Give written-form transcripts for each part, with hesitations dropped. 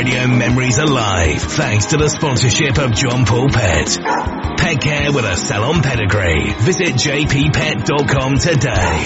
Radio memories alive thanks to the sponsorship of John Paul Pet. Pet care with a salon pedigree. Visit jppet.com today.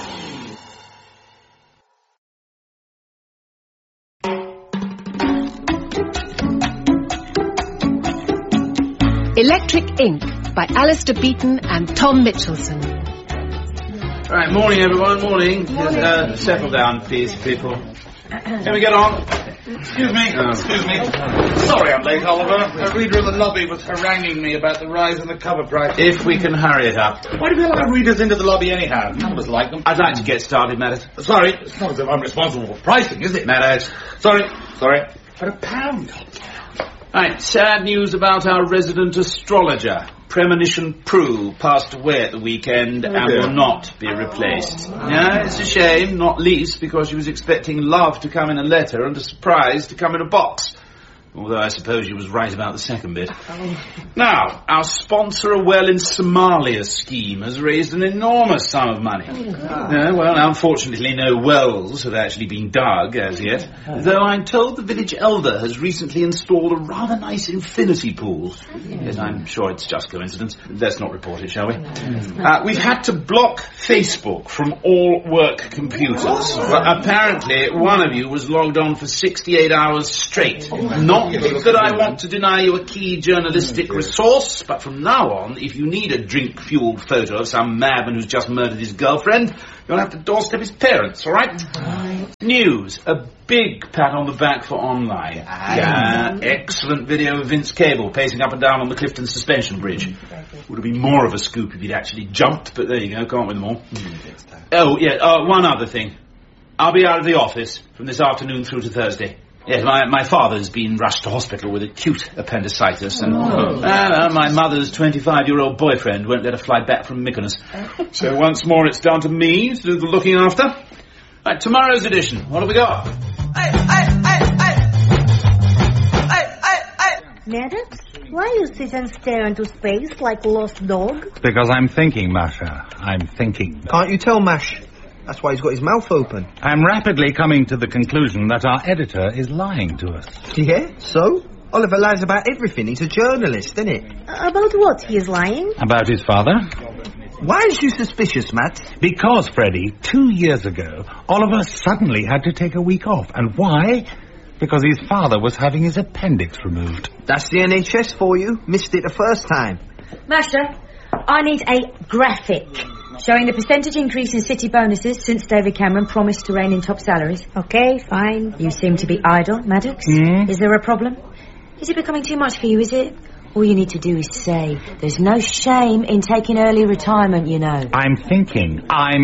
Electric Ink by Alistair Beaton and Tom Mitchelson. Right, morning everyone, morning. Settle down, please, people. Can we get on? Excuse me. Sorry I'm late, Oliver. A reader in the lobby was haranguing me about the rise in the cover price. If we can hurry it up. Why do we allow readers into the lobby anyhow? None of us like them. I'd like to get started, Meadows. Sorry, it's not as if I'm responsible for pricing, is it? Meadows. Sorry. For £1. Right, sad news about our resident astrologer. Premonition Prue passed away at the weekend and will not be replaced. Yeah, it's a shame, not least because she was expecting love to come in a letter and a surprise to come in a box. Although I suppose she was right about the second bit. Now, our sponsor, a well in Somalia scheme, has raised an enormous sum of money. Well, unfortunately, no wells have actually been dug as yet. Though I'm told the village elder has recently installed a rather nice infinity pool. Yes, I'm sure it's just coincidence. Let's not report it, shall we? We've had to block Facebook from all work computers. But apparently, one of you was logged on for 68 hours straight. Not that I want to deny you a key journalistic resource, but from now on, if you need a drink-fueled photo of some madman who's just murdered his girlfriend, you'll have to doorstep his parents, all right? News. A big pat on the back for online. Excellent video of Vince Cable pacing up and down on the Clifton Suspension Bridge. Would have been more of a scoop if he'd actually jumped, but there you go, can't win them all. One other thing. I'll be out of the office from this afternoon through to Thursday. Yes, my father's been rushed to hospital with acute appendicitis, and my mother's 25-year-old boyfriend won't let her fly back from Mykonos. So once more, it's down to me to do the looking after. Right, tomorrow's edition. What have we got? Maddox, why you sit and stare into space like a lost dog? Because I'm thinking, Masha. I'm thinking. Can't you tell, Mash? That's why he's got his mouth open. I'm rapidly coming to the conclusion that our editor is lying to us. Yeah? So? Oliver lies about everything. He's a journalist, isn't it? About what he is lying? About his father? Why is you suspicious, Matt? Because, Freddie, 2 years ago, Oliver suddenly had to take a week off. And why? Because his father was having his appendix removed. That's the NHS for you. Missed it the first time. Master, I need a graphic showing the percentage increase in city bonuses since David Cameron promised to rein in top salaries. Okay, fine. You seem to be idle, Maddox. Is there a problem? Is it becoming too much for you, is it? All you need to do is say, there's no shame in taking early retirement, you know. I'm thinking.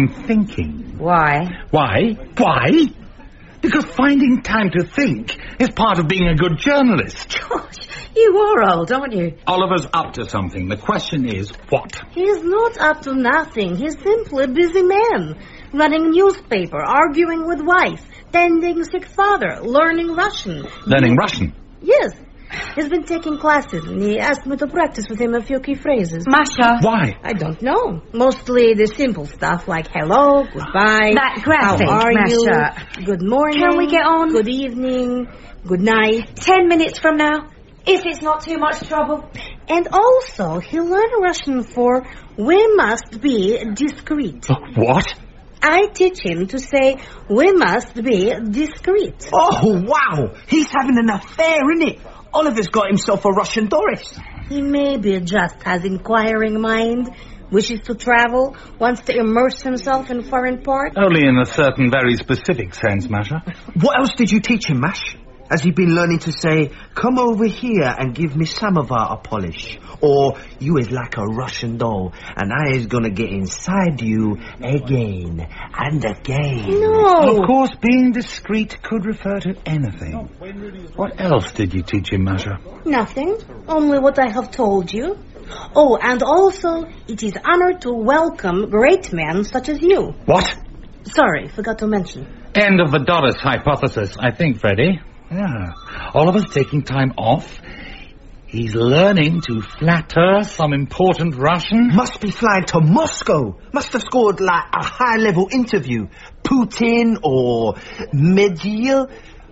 Why? Why? Because finding time to think is part of being a good journalist. Gosh, you are old, aren't you? Oliver's up to something. The question is, what? He's not up to nothing. He's simply a busy man. Running a newspaper, arguing with wife, tending sick father, learning Russian. Learning Russian? Yes. He's been taking classes, and he asked me to practice with him a few key phrases. Masha. Why? I don't know. Mostly the simple stuff like hello, goodbye, that graphic, how are Masha. you, good morning, Can we get on? Good evening, good night. 10 minutes from now, if it's not too much trouble. And also, he learned Russian for we must be discreet. What? I teach him to say, we must be discreet. Oh, wow. He's having an affair, innit? Oliver's got himself a Russian Doris. He maybe just has inquiring mind, wishes to travel, wants to immerse himself in foreign parts. Only in a certain very specific sense, Masha. What else did you teach him, Mash? Has he been learning to say, come over here and give me samovar a polish? Or, you is like a Russian doll, and I is gonna get inside you again and again. No. Of course, being discreet could refer to anything. What else did you teach him, Masha? Nothing. Only what I have told you. Oh, and also, it is honor to welcome great men such as you. What? Sorry, forgot to mention. End of the Doris hypothesis, I think, Freddie. Yeah. Oliver's taking time off. He's learning to flatter some important Russian. Must be flying to Moscow. Must have scored like a high-level interview. Putin or Medvedev.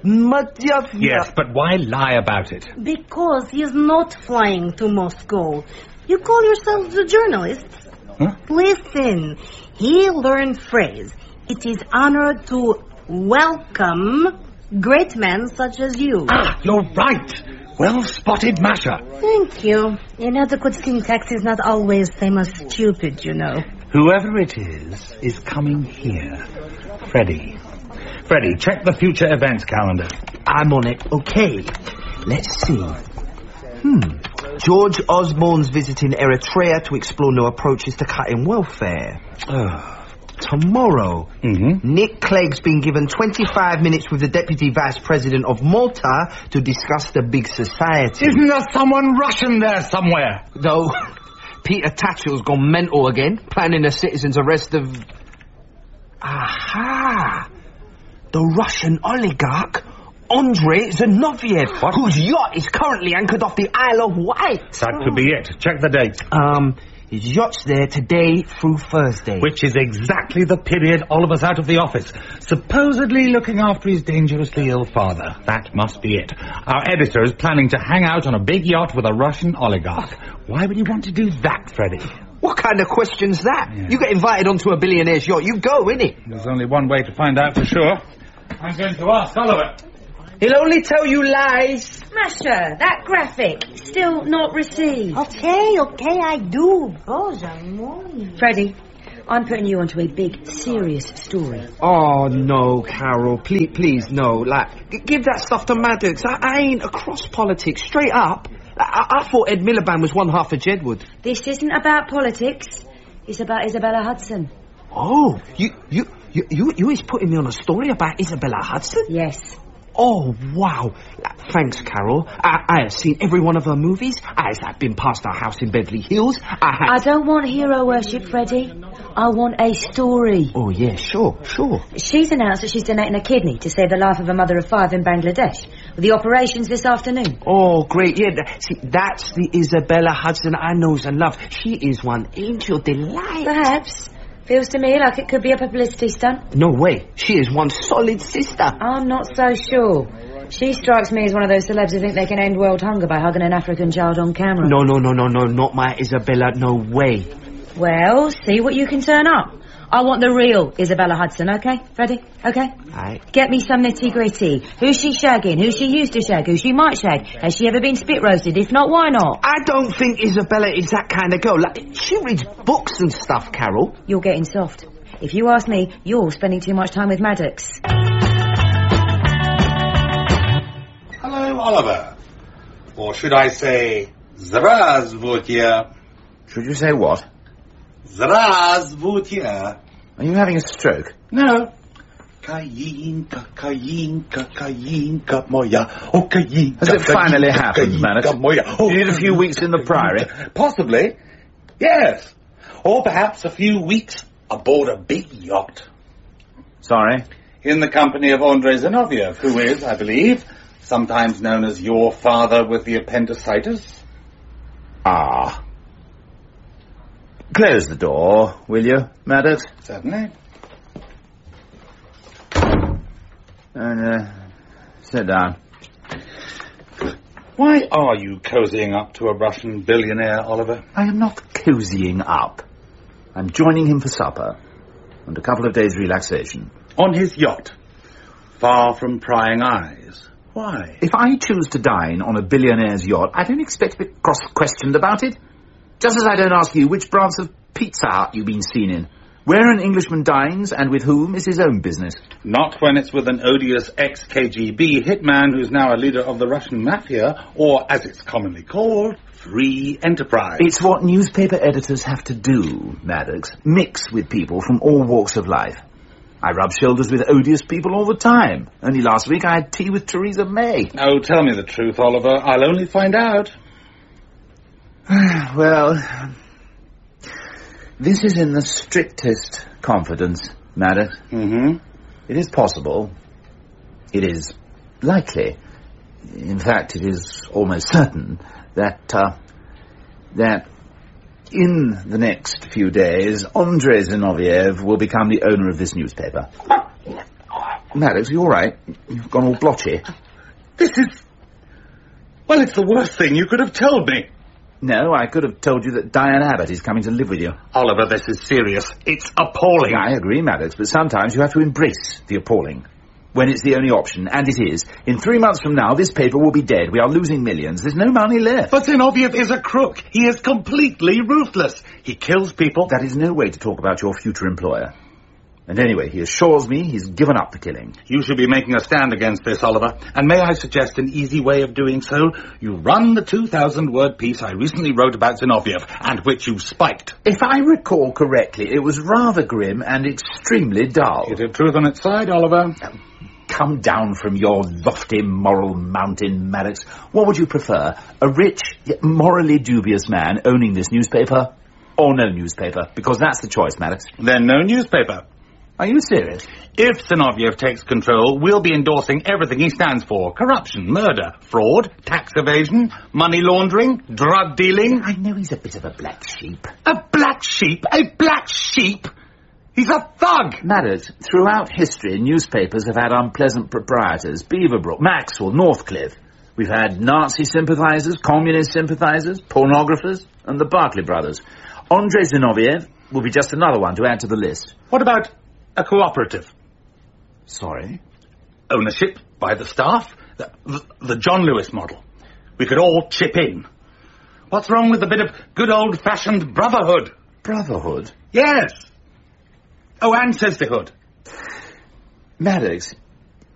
Yes, but why lie about it? Because he is not flying to Moscow. You call yourselves a journalist? Huh? Listen, he learned phrase. It is honor to welcome great men such as you. Ah, you're right. Well spotted, Masha. Thank you. Inadequate syntax is not always same as stupid, you know. Whoever it is coming here. Freddie, check the future events calendar. I'm on it. Okay. Let's see. George Osborne's visiting Eritrea to explore new approaches to cutting welfare. Tomorrow, Nick Clegg's been given 25 minutes with the Deputy Vice President of Malta to discuss the big society. Isn't there someone Russian there somewhere? No. Peter Tatchell's gone mental again, planning a citizen's arrest of... Aha! The Russian oligarch, Andrei Zinoviev, whose yacht is currently anchored off the Isle of Wight. That could be it. Check the date. His yacht's there today through Thursday. Which is exactly the period Oliver's out of the office, supposedly looking after his dangerously ill father. That must be it. Our editor is planning to hang out on a big yacht with a Russian oligarch. Why would he want to do that, Freddie? What kind of question's that? Yeah. You get invited onto a billionaire's yacht, you go, innit? There's only one way to find out for sure. I'm going to ask Oliver. He'll only tell you lies. Masha, that graphic, still not received. Okay, I do. Freddie, I'm putting you onto a big, serious story. Oh, no, Carol. Please, no. Like, give that stuff to Maddox. I ain't across politics. Straight up. I thought Ed Miliband was one half of Jedward. This isn't about politics. It's about Isabella Hudson. Oh, you is putting me on a story about Isabella Hudson? Yes. Oh, wow. Thanks, Carol. I have seen every one of her movies. I've been past our house in Beverly Hills. I don't want hero worship, Freddie. I want a story. Oh, yeah, sure. She's announced that she's donating a kidney to save the life of a mother of 5 in Bangladesh. With the operations this afternoon. Oh, great, yeah. See, that's the Isabella Hudson I knows and love. She is one angel delight. Perhaps. Feels to me like it could be a publicity stunt. No way. She is one solid sister. I'm not so sure. She strikes me as one of those celebs who think they can end world hunger by hugging an African child on camera. No, not my Isabella, no way. Well, see what you can turn up. I want the real Isabella Hudson, okay, Freddie? Okay? Aye. Get me some nitty-gritty. Who's she shagging? Who she used to shag? Who she might shag? Has she ever been spit roasted? If not, why not? I don't think Isabella is that kind of girl. Like, she reads books and stuff, Carol. You're getting soft. If you ask me, you're spending too much time with Maddox. Hello, Oliver. Or should I say, Zdravstvuyte. Should you say what? Zdravstvuyte. Are you having a stroke? No. Kayinka moya. Oh, Kayinka. Has it finally happened, Maddox? You need a few weeks in the Priory? Possibly. Yes. Or perhaps a few weeks aboard a big yacht. Sorry? In the company of Andrei Zinoviev, who is, I believe, sometimes known as your father with the appendicitis. Ah. Close the door, will you, Maddox? Certainly. And, sit down. Why are you cozying up to a Russian billionaire, Oliver? I am not cozying up. I'm joining him for supper and a couple of days' relaxation. On his yacht, far from prying eyes. Why? If I choose to dine on a billionaire's yacht, I don't expect to be cross-questioned about it. Just as I don't ask you which branch of Pizza Hut you've been seen in. Where an Englishman dines and with whom is his own business. Not when it's with an odious ex-KGB hitman who's now a leader of the Russian mafia, or, as it's commonly called, free enterprise. It's what newspaper editors have to do, Maddox. Mix with people from all walks of life. I rub shoulders with odious people all the time. Only last week I had tea with Theresa May. Oh, tell me the truth, Oliver. I'll only find out. Well, this is in the strictest confidence, Maddox. Mm-hmm. It is possible. It is likely. In fact, it is almost certain that in the next few days, Andrei Zinoviev will become the owner of this newspaper. Maddox, are you all right? You've gone all blotchy. This is... Well, it's the worst thing you could have told me. No, I could have told you that Diane Abbott is coming to live with you. Oliver, this is serious. It's appalling. I agree, Maddox, but sometimes you have to embrace the appalling. When it's the only option, and it is. In 3 months from now, this paper will be dead. We are losing millions. There's no money left. But Zinoviev is a crook. He is completely ruthless. He kills people. That is no way to talk about your future employer. And anyway, he assures me he's given up the killing. You should be making a stand against this, Oliver. And may I suggest an easy way of doing so? You run the 2,000-word piece I recently wrote about Zinoviev, and which you spiked. If I recall correctly, it was rather grim and extremely dull. It had truth on its side, Oliver. Come down from your lofty moral mountain, Maddox. What would you prefer? A rich, yet morally dubious man owning this newspaper, or no newspaper? Because that's the choice, Maddox. Then no newspaper. Are you serious? If Zinoviev takes control, we'll be endorsing everything he stands for. Corruption, murder, fraud, tax evasion, money laundering, drug dealing. I know he's a bit of a black sheep. A black sheep? A black sheep? He's a thug! Maddox, throughout history, newspapers have had unpleasant proprietors. Beaverbrook, Maxwell, Northcliffe. We've had Nazi sympathizers, communist sympathizers, pornographers, and the Barclay brothers. Andrei Zinoviev will be just another one to add to the list. What about a cooperative? Sorry? Ownership by the staff? The John Lewis model. We could all chip in. What's wrong with a bit of good old-fashioned brotherhood? Brotherhood? Yes. Oh, and sisterhood. Maddox,